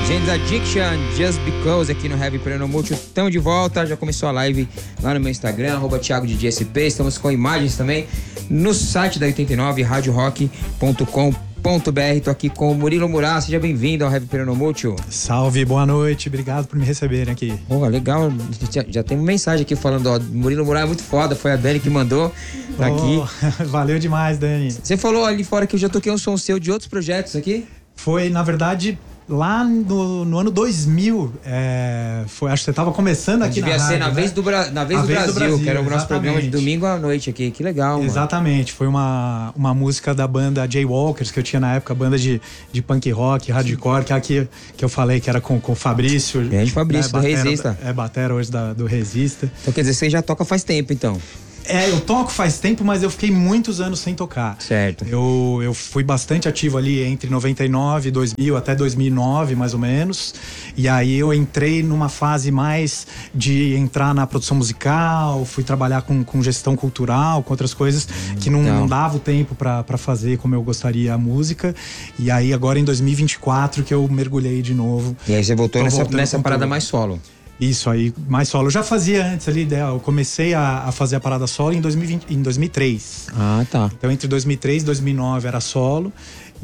James Addiction, Just Because, aqui no Heavy Plano Multi. Estamos de volta, já começou a live lá no meu Instagram, @ThiagoDJSP. Estamos com imagens também no site da 89, radiorock.com.br. Tô aqui com o Murilo Murá, seja bem-vindo ao Heavy Plano Multi. Salve, boa noite, obrigado por me receberem aqui. Pô, legal, já tem uma mensagem aqui falando, ó, Murilo Murá é muito foda, foi a Dani que mandou, tá aqui. Valeu demais, Dani. Você falou ali fora que eu já toquei um som seu de outros projetos aqui? Foi, na verdade, lá no ano 2000, acho que você estava começando aqui devia na rádio, ser na Vez do Brasil, que era o nosso programa de domingo à noite aqui, que legal, mano. Exatamente, foi uma música da banda Jaywalkers, que eu tinha na época, banda de punk rock, hardcore, que é aqui que eu falei que era com o Fabrício. Grande Fabrício, né, do Resista. Batera hoje do Resista. Então quer dizer, você já toca faz tempo, então. Eu toco faz tempo, mas eu fiquei muitos anos sem tocar. Certo. Eu fui bastante ativo ali entre 99 e 2000 até 2009, mais ou menos. E aí eu entrei numa fase mais de entrar na produção musical, fui trabalhar com gestão cultural, com outras coisas que não dava o tempo pra fazer como eu gostaria a música. E aí agora em 2024 que eu mergulhei de novo. E aí você voltou nessa parada mais solo. Isso aí, mais solo. Eu já fazia antes ali, eu comecei a fazer a parada solo em 2003. Ah, tá. Então entre 2003 e 2009 era solo.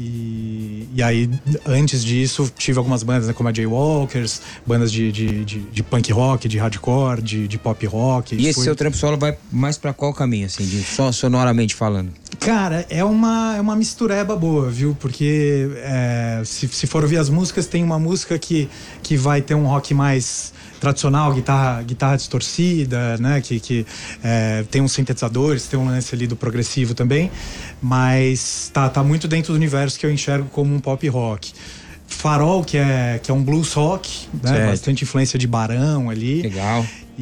E aí, antes disso, tive algumas bandas, né, como a Jaywalkers, bandas de punk rock, de hardcore, de pop rock. E esse seu trampo solo vai mais pra qual caminho, assim, só sonoramente falando? Cara, é uma mistureba boa, viu? Porque se for ouvir as músicas, tem uma música que vai ter um rock mais tradicional, guitarra distorcida, né? Que tem uns sintetizadores, tem um lance ali do progressivo também, mas tá muito dentro do universo que eu enxergo como um pop rock. Farol, que é um blues rock, né? Bastante influência de Barão ali. Legal.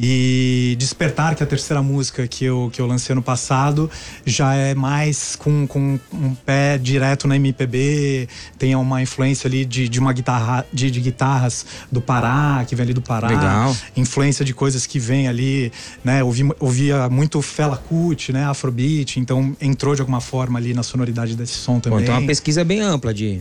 E Despertar, que é a terceira música que eu lancei ano passado, já é mais com um pé direto na MPB, tem uma influência ali de uma guitarra, de guitarras do Pará, que vem ali do Pará. Legal. Influência de coisas que vem ali, né? Ouvia muito Fela Kuti, né? Afrobeat, então entrou de alguma forma ali na sonoridade desse som também. Bom, então é uma pesquisa bem ampla de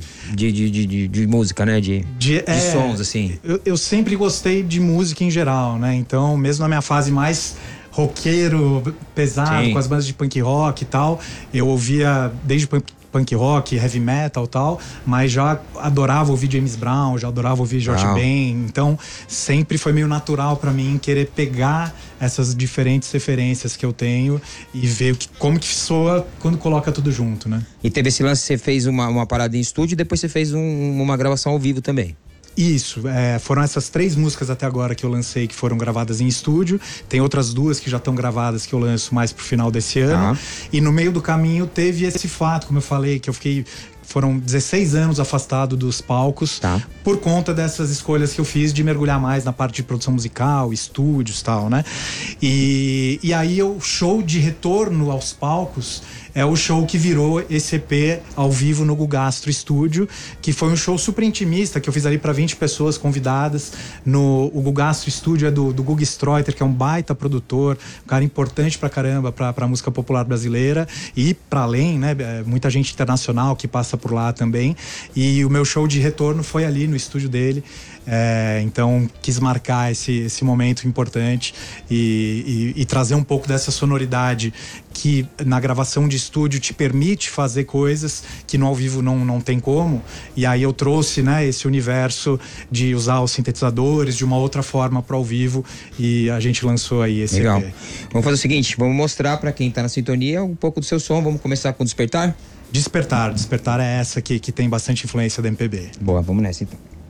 música, né? De sons, assim. Eu sempre gostei de música em geral, né? Então, mesmo na minha fase mais roqueiro, pesado, com as bandas de punk rock e tal, eu ouvia desde punk rock, heavy metal e tal, mas já adorava ouvir James Brown, já adorava ouvir George Ben, então sempre foi meio natural pra mim querer pegar essas diferentes referências que eu tenho e ver como que soa quando coloca tudo junto, né? E teve esse lance, você fez uma parada em estúdio e depois você fez uma gravação ao vivo também. Isso, foram essas 3 músicas até agora que eu lancei que foram gravadas em estúdio. Tem outras 2 que já estão gravadas que eu lanço mais pro final desse ano. E no meio do caminho teve esse fato, como eu falei, que eu foram 16 anos afastado dos palcos por conta dessas escolhas que eu fiz de mergulhar mais na parte de produção musical, estúdios e tal, né? E aí o show de retorno aos palcos é o show que virou esse EP ao vivo no Gugastro Estúdio, que foi um show super intimista, que eu fiz ali para 20 pessoas convidadas. O Gugastro Estúdio é do Gug Streuter, que é um baita produtor, um cara importante pra caramba pra música popular brasileira e pra além, né? Muita gente internacional que passa por lá também. E o meu show de retorno foi ali no estúdio dele. Então quis marcar esse momento importante e trazer um pouco dessa sonoridade que na gravação de estúdio te permite fazer coisas que no ao vivo não tem como. E aí eu trouxe, né, esse universo de usar os sintetizadores de uma outra forma para ao vivo e a gente lançou aí esse Legal. EP. Vamos fazer o seguinte, vamos mostrar para quem tá na sintonia um pouco do seu som. Vamos começar com Despertar? Despertar é essa que tem bastante influência da MPB. Boa, vamos nessa então.